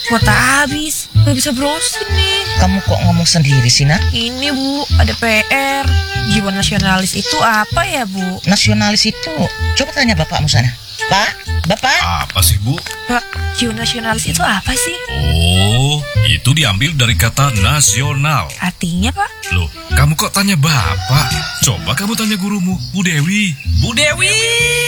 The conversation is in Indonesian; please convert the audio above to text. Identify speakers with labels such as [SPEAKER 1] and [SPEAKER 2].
[SPEAKER 1] kuota habis. Gak bisa browsing nih.
[SPEAKER 2] Kamu kok ngomong sendiri sih, Nak?
[SPEAKER 1] Ini Bu, ada PR. Jiwa nasionalis itu apa ya Bu?
[SPEAKER 2] Nasionalis itu, coba tanya bapakmu sana. Pak, Bapak?
[SPEAKER 3] Apa sih, Bu?
[SPEAKER 1] Pak, jiwa nasionalis itu apa sih?
[SPEAKER 3] Oh, itu diambil dari kata nasional.
[SPEAKER 1] Artinya Pak?
[SPEAKER 3] Loh, kamu kok tanya Bapak? Coba kamu tanya gurumu, Bu Dewi. Bu Dewi!